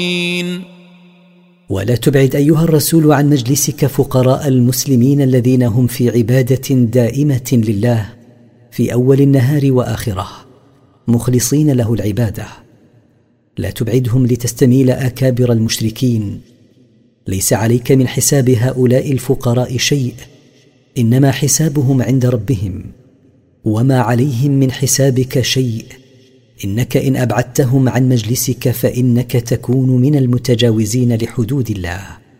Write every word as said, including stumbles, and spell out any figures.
ولا تبعد أيها الرسول عن مجلسك فقراء المسلمين الذين هم في عبادة دائمة لله في أول النهار وآخره مخلصين له العبادة. لا تبعدهم لتستميل أكابر المشركين. ليس عليك من حساب هؤلاء الفقراء شيء، إنما حسابهم عند ربهم، وما عليهم من حسابك شيء، إنك إن أبعدتهم عن مجلسك فإنك تكون من المتجاوزين لحدود الله.